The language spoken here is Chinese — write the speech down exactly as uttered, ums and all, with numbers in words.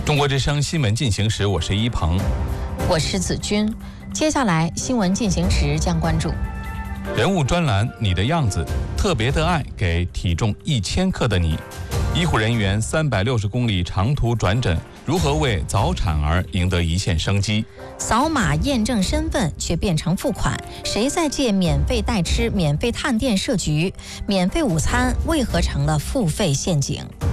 中国之声新闻进行时，我是一鹏， 我是子君。接下来新闻进行时将关注人物专栏，你的样子，特别的爱给体重一千克的你。医护人员三百六十公里长途转诊，如何为早产儿赢得一线生机？ 扫码验证身份却变成付款，谁在借免费代吃、免费探店设局？免费午餐为何成了付费陷阱？